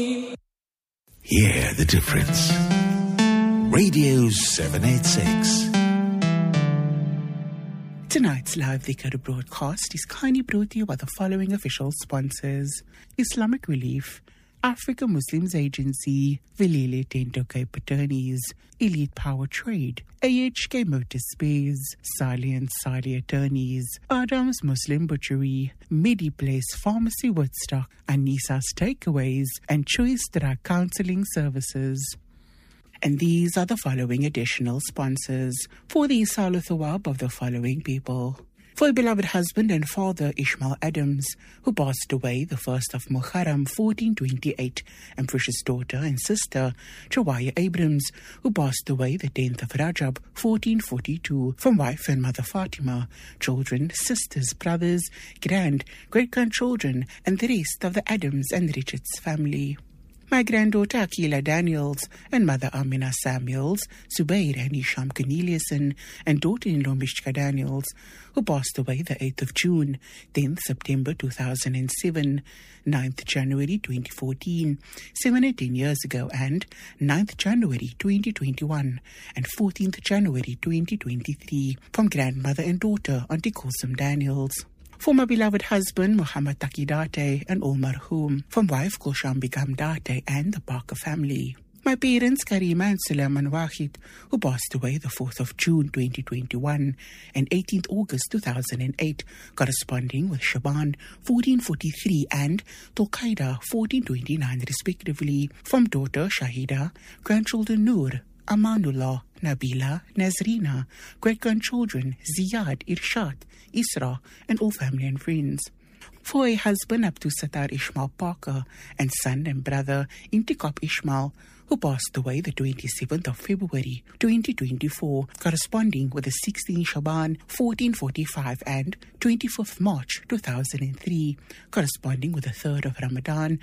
Hear the difference. Radio 786. Tonight's live Dhikr broadcast is kindly brought to you by the following official sponsors: Islamic Relief, Africa Muslims Agency, Velile Tento Cape Attorneys, Elite Power Trade, AHK Motor Spares, Sali and Sali Attorneys, Adams Muslim Butchery, Mediplace Pharmacy Woodstock, Anissa's Takeaways, and Choice Drug Counseling Services. And these are the following additional sponsors for the Isalu Thawab of the following people. For a beloved husband and father, Ishmael Adams, who passed away the 1st of Muharram 1428, and precious daughter and sister, Chawaya Abrams, who passed away the 10th of Rajab 1442, from wife and mother Fatima, children, sisters, brothers, great-grandchildren, and the rest of the Adams and Richards family. My granddaughter Akila Daniels and mother Amina Samuels, Zubair and Isham Corneliuson, and daughter-in-law Mishka Daniels, who passed away the 8th of June, 10th September 2007, 9th January 2014, 7 and 10 years ago, and 9th January 2021, and 14th January 2023, from grandmother and daughter Auntie Kulsum Daniels. For my beloved husband, Muhammad Taki Date, and all marhum, from wife Kulsham Begum Date and the Parker family. My parents, Karima and Sulaiman Wahid, who passed away the 4th of June 2021 and 18th August 2008, corresponding with Shaban 1443 and Tulqaida 1429 respectively, from daughter Shahida, grandchildren Noor, Amanullah, Nabila, Nazrina, great-grandchildren Ziyad, Irshad, Isra, and all family and friends. For a husband, Abdul Sattar Ishmael Parker, and son and brother Intikab Ishmael, who passed away the 27th of February 2024, corresponding with the 16th Shaban 1445 and 25th March 2003, corresponding with the 3rd of Ramadan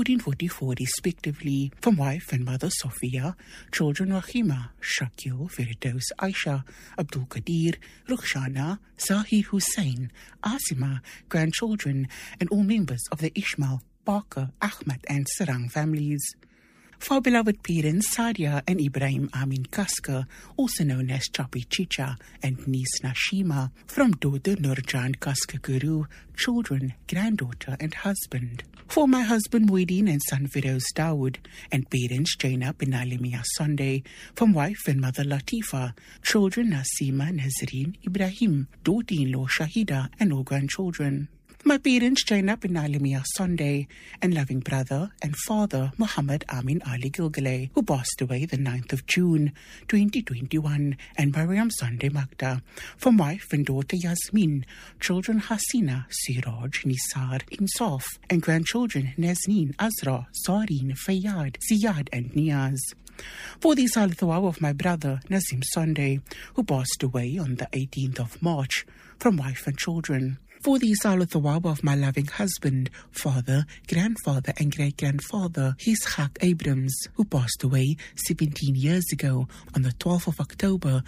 1444 respectively, from wife and mother Sophia, children Rahima, Shakil, Firdaus, Aisha, Abdul Qadir, Rukhshana, Zahir Hussain, Asima, grandchildren, and all members of the Ishmael, Parker, Ahmad, and Sarang families. For our beloved parents, Sadia and Ibrahim Amin Kaska, also known as Chapi Chicha, and niece Nashima, from daughter Nurjan Kaska Guru, children, granddaughter, and husband. For my husband Muideen and son Firoz Dawood, and parents Jaina bin Alimia Sunday, from wife and mother Latifa, children Nasima, Nazreen, Ibrahim, daughter-in-law Shahida, and all grandchildren. My parents, Jaina bin Alimia Sunday, and loving brother and father, Muhammad Amin Ali Gilgale, who passed away the 9th of June, 2021, and Mariam Sunday Magda, from wife and daughter Yasmin, children Hasina, Siraj, Nisar, Insaf, and grandchildren Nazneen, Azra, Zareen, Fayyad, Ziyad, and Niaz. For the Isal Thawab of my brother, Nazim Sunday, who passed away on the 18th of March, from wife and children. For the Isal Thawab of my loving husband, father, grandfather, and great-grandfather, Ishaq Abrams, who passed away 17 years ago on the 12th of October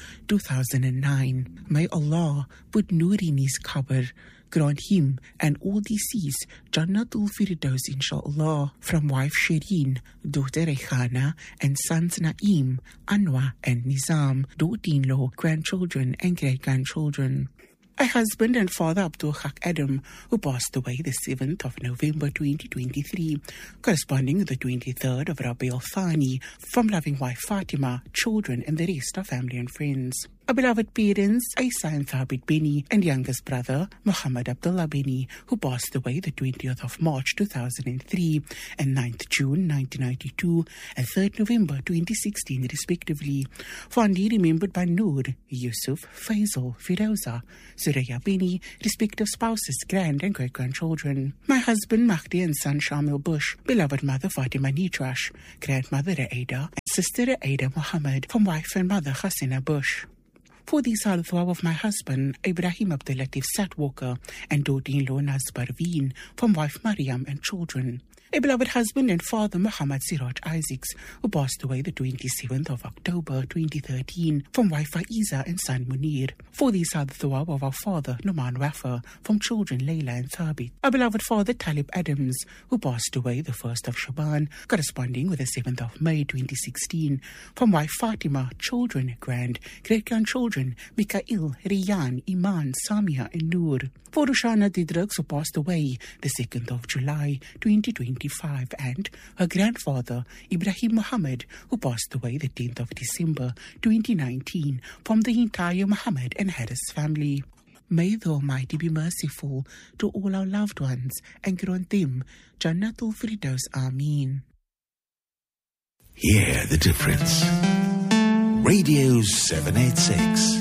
2009. May Allah put Noor in his qabr, grant him and all deceased Jannatul Firdaus inshallah, from wife Shireen, daughter Rehana, and sons Naeem, Anwa, and Nizam, daughter-in-law, grandchildren, and great-grandchildren. My husband and father Abdul Haq Adam, who passed away the 7th of November 2023, corresponding to the 23rd of Rabi al-Thani, from loving wife Fatima, children, and the rest of family and friends. Our beloved parents, Isa and Thabit Bini, and youngest brother, Muhammad Abdullah Bini, who passed away the 20th of March 2003, and 9th June 1992, and 3rd November 2016, respectively. Fondly remembered by Noor, Yusuf, Faisal, Firoza, Suraya Bini, respective spouses, grand and great-grandchildren. My husband Mahdi and son Shamil Bush, beloved mother Fatima Nitrash, grandmother Aida, and sister Aida Muhammad, from wife and mother Hasina Bush. For the Isal Thawab of my husband, Ibrahim Abdulatif Satwalker, and daughter-in-law Naz Parveen, from wife Mariam and children. A beloved husband and father, Muhammad Siraj Isaacs, who passed away the 27th of October 2013 from wife Faiza and son Munir. For these are the thawab of our father, Numan Wafa, from children Layla and Thabit. Our beloved father, Talib Adams, who passed away the 1st of Shaban, corresponding with the 7th of May 2016, from wife Fatima, children, great-grandchildren, Mikael, Riyan, Iman, Samia and Noor. For Rushana Didrugs, who passed away the 2nd of July 2025, and her grandfather, Ibrahim Muhammad, who passed away the 10th of December 2019, from the entire Muhammad and Harris family. May the Almighty be merciful to all our loved ones and grant them Jannatul Firdaus. Ameen. Hear the difference. Radio 786.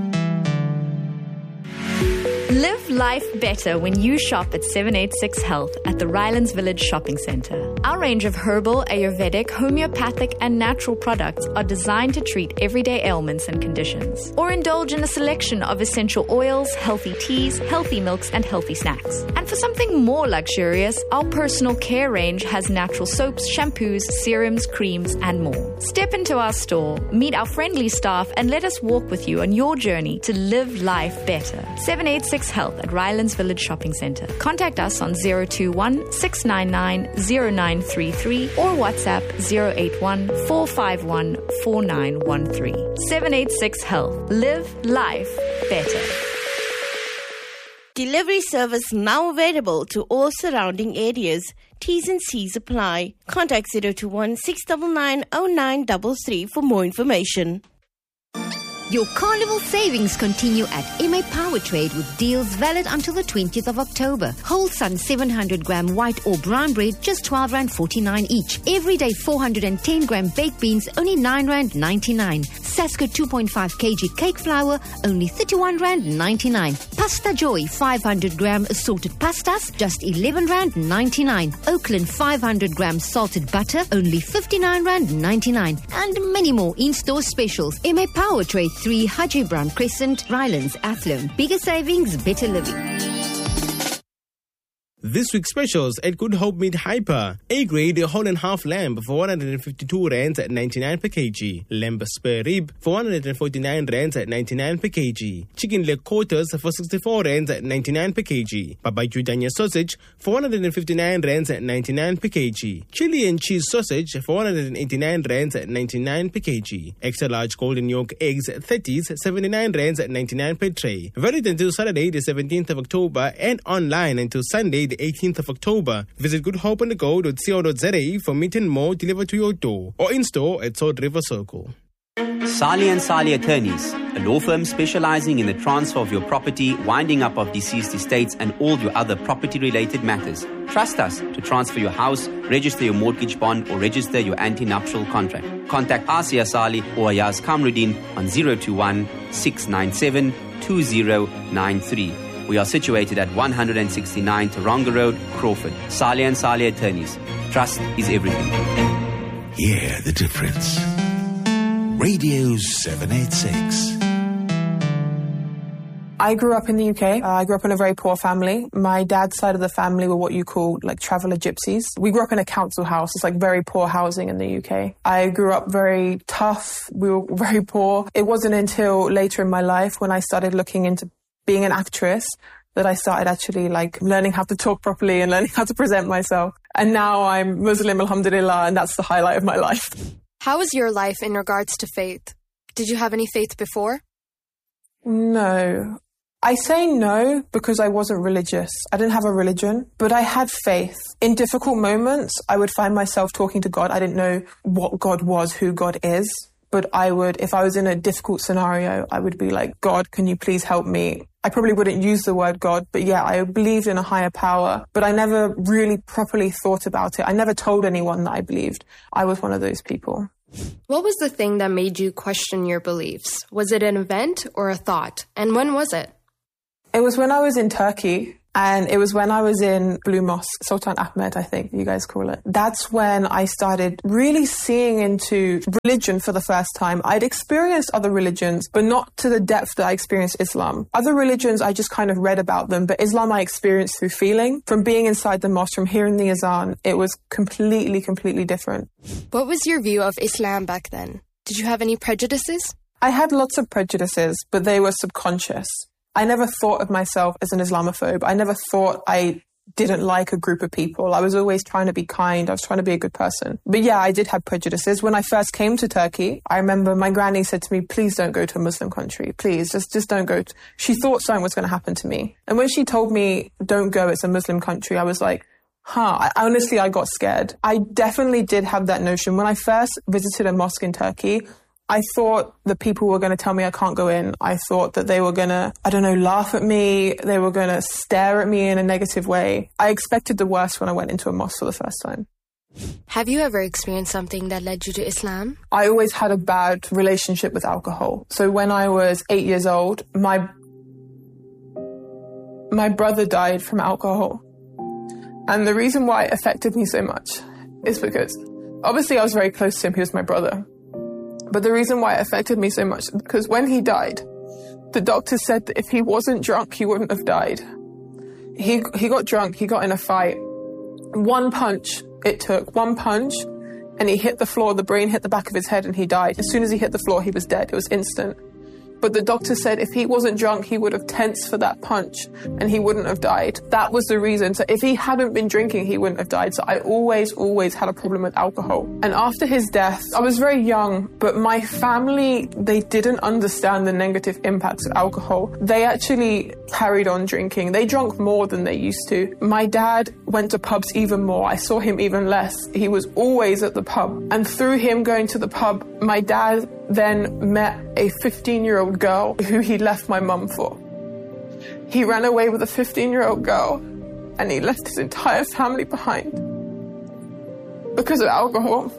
Live life better when you shop at 786 Health at the Rylands Village Shopping Centre. Our range of herbal, Ayurvedic, homeopathic and natural products are designed to treat everyday ailments and conditions. Or indulge in a selection of essential oils, healthy teas, healthy milks and healthy snacks. And for something more luxurious, our personal care range has natural soaps, shampoos, serums, creams and more. Step into our store, meet our friendly staff and let us walk with you on your journey to live life better. 786 Health at Rylands Village Shopping Centre. Contact us on 021 699 0933 or WhatsApp 081 451 4913. 786 Health. Live life better. Delivery service now available to all surrounding areas. T's and C's apply. Contact 021 699 0933 for more information. Your carnival savings continue at MA Powertrade with deals valid until the 20th of October. Whole Sun 700-gram white or brown bread, just R12.49 each. Everyday 410-gram baked beans, only R9.99. Sasko 2.5 kg cake flour, only R31.99. Pasta Joy 500-gram assorted pastas, just R11.99. Oakland 500-gram salted butter, only R59.99. And many more in-store specials. MA Powertrade 3 Haji Brown Crescent, Rylands, Athlone. Bigger savings, better living. This week's specials at Good Hope Meat Hyper. A-grade whole and half lamb for 152 rands at 99 per kg. Lamb spare rib for 149 rands at 99 per kg. Chicken leg quarters for 64 rands at 99 per kg. Barbecue Dania sausage for 159 rands at 99 per kg. Chili and cheese sausage for 189 rands at 99 per kg. Extra large golden yolk eggs 30s 79 rands at 99 per tray. Valid until Saturday the 17th of October and online until Sunday the 18th of October. Visit goodhopeonthego.co.za for meat and more delivered to your door or in store at Salt River Circle. Sali and Sali Attorneys, a law firm specializing in the transfer of your property, winding up of deceased estates and all your other property-related matters. Trust us to transfer your house, register your mortgage bond or register your anti-nuptial contract. Contact Asia Sali or Ayaz Kamruddin on 021 697 2093. We are situated at 169 Taronga Road, Crawford. Sali and Sali Attorneys. Trust is everything. Hear the difference. Radio 786. I grew up in the UK. I grew up in a very poor family. My dad's side of the family were what you call like traveller gypsies. We grew up in a council house. It's like very poor housing in the UK. I grew up very tough. We were very poor. It wasn't until later in my life when I started looking into being an actress that I started actually like learning how to talk properly and learning how to present myself. And now I'm Muslim, alhamdulillah, and that's the highlight of my life. How was your life in regards to faith? Did you have any faith before? No. I say no because I wasn't religious. I didn't have a religion, but I had faith. In difficult moments, I would find myself talking to God. I didn't know what God was, who God is. But I would, if I was in a difficult scenario, I would be like, God, can you please help me? I probably wouldn't use the word God, but yeah, I believed in a higher power, but I never really properly thought about it. I never told anyone that I believed. I was one of those people. What was the thing that made you question your beliefs? Was it an event or a thought? And when was it? It was when I was in Turkey. And it was when I was in Blue Mosque, Sultan Ahmed, I think you guys call it. That's when I started really seeing into religion for the first time. I'd experienced other religions, but not to the depth that I experienced Islam. Other religions, I just kind of read about them, but Islam I experienced through feeling. From being inside the mosque, from hearing the azan, it was completely different. What was your view of Islam back then? Did you have any prejudices? I had lots of prejudices, but they were subconscious. I never thought of myself as an Islamophobe. I never thought I didn't like a group of people. I was always trying to be kind. I was trying to be a good person. But yeah, I did have prejudices. When I first came to Turkey, I remember my granny said to me, please don't go to a Muslim country. Please, just don't go. She thought something was going to happen to me. And when she told me, don't go, it's a Muslim country, I was like, honestly, I got scared. I definitely did have that notion. When I first visited a mosque in Turkey, I thought the people were going to tell me I can't go in. I thought that they were going to, laugh at me. They were going to stare at me in a negative way. I expected the worst when I went into a mosque for the first time. Have you ever experienced something that led you to Islam? I always had a bad relationship with alcohol. So when I was 8 years old, my brother died from alcohol. And the reason why it affected me so much is because obviously I was very close to him. He was my brother. But the reason why it affected me so much is because when he died, the doctor said that if he wasn't drunk, he wouldn't have died. He got drunk, he got in a fight. One punch, it took one punch, and he hit the floor, the brain hit the back of his head and he died. As soon as he hit the floor, he was dead. It was instant. But the doctor said if he wasn't drunk, he would have tensed for that punch and he wouldn't have died. That was the reason. So if he hadn't been drinking, he wouldn't have died. So I always had a problem with alcohol. And after his death, I was very young, but my family, they didn't understand the negative impacts of alcohol. They actually carried on drinking. They drank more than they used to. My dad went to pubs even more. I saw him even less. He was always at the pub. And through him going to the pub, my dad then met a 15-year-old girl who he left my mum for. He ran away with a 15-year-old girl and he left his entire family behind because of alcohol.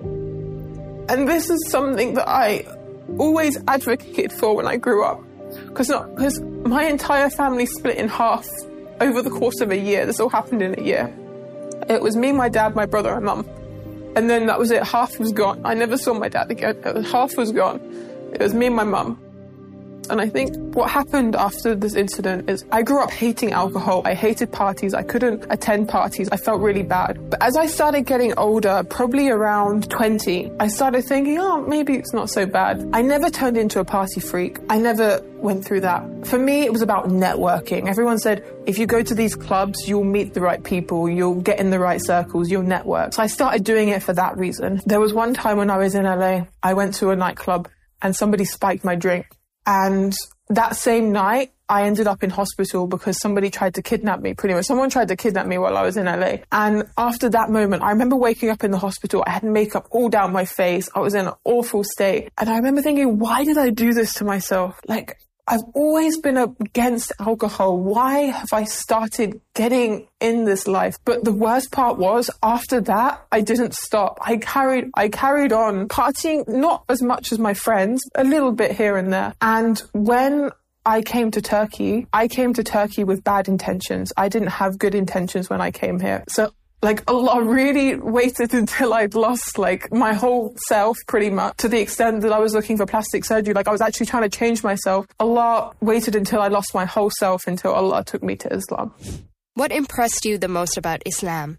And this is something that I always advocated for when I grew up, because my entire family split in half over the course of a year. This all happened in a year. It was me, my dad, my brother and mum. And then that was it. Half was gone. I never saw my dad again. Half was gone. It was me and my mum. And I think what happened after this incident is I grew up hating alcohol. I hated parties. I couldn't attend parties. I felt really bad. But as I started getting older, probably around 20, I started thinking, maybe it's not so bad. I never turned into a party freak. I never went through that. For me, it was about networking. Everyone said, if you go to these clubs, you'll meet the right people. You'll get in the right circles. You'll network. So I started doing it for that reason. There was one time when I was in LA, I went to a nightclub and somebody spiked my drink. And that same night, I ended up in hospital because somebody tried to kidnap me, pretty much. Someone tried to kidnap me while I was in LA. And after that moment, I remember waking up in the hospital. I had makeup all down my face. I was in an awful state. And I remember thinking, why did I do this to myself? Like, I've always been against alcohol. Why have I started getting in this life? But the worst part was, after that, I didn't stop. I carried on partying, not as much as my friends, a little bit here and there. And when I came to Turkey with bad intentions. I didn't have good intentions when I came here. So Allah really waited until I'd lost my whole self pretty much, to the extent that I was looking for plastic surgery. I was actually trying to change myself. Allah waited until I lost my whole self until Allah took me to Islam. What impressed you the most about Islam?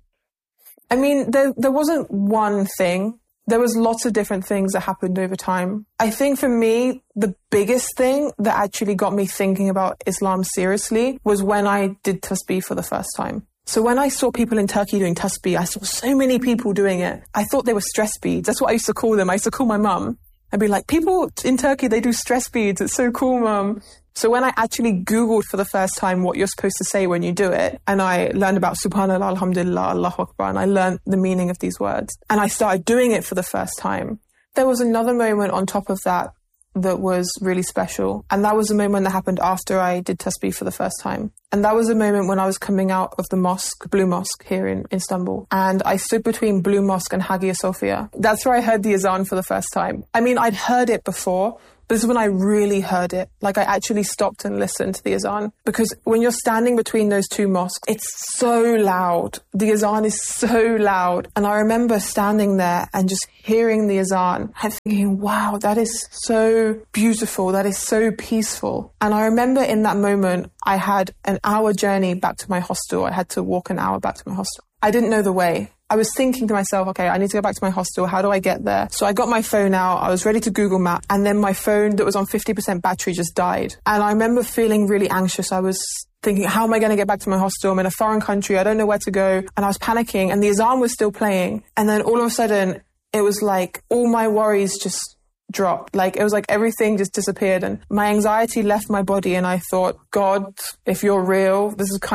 I mean, there wasn't one thing. There was lots of different things that happened over time. I think for me, the biggest thing that actually got me thinking about Islam seriously was when I did tasbih for the first time. So when I saw people in Turkey doing tasbih, I saw so many people doing it. I thought they were stress beads. That's what I used to call them. I used to call my mum. I'd be like, people in Turkey, they do stress beads. It's so cool, mum. So when I actually Googled for the first time what you're supposed to say when you do it, and I learned about Subhanallah, Alhamdulillah, Allahu Akbar, and I learned the meaning of these words, and I started doing it for the first time, there was another moment on top of that was really special. And that was a moment that happened after I did tasbih for the first time. And that was a moment when I was coming out of the mosque, Blue Mosque here in Istanbul. And I stood between Blue Mosque and Hagia Sophia. That's where I heard the azan for the first time. I mean, I'd heard it before, This is when I really heard it. Like, I actually stopped and listened to the azan. Because when you're standing between those two mosques, it's so loud. The azan is so loud. And I remember standing there and just hearing the azan and thinking, wow, that is so beautiful. That is so peaceful. And I remember in that moment, I had an hour journey back to my hostel. I had to walk an hour back to my hostel. I didn't know the way. I was thinking to myself, okay, I need to go back to my hostel. How do I get there? So I got my phone out. I was ready to Google Map. And then my phone that was on 50% battery just died. And I remember feeling really anxious. I was thinking, how am I going to get back to my hostel? I'm in a foreign country. I don't know where to go. And I was panicking. And the azan was still playing. And then all of a sudden, it was like all my worries just dropped. Like, it was like everything just disappeared. And my anxiety left my body. And I thought, God, if you're real, this is kind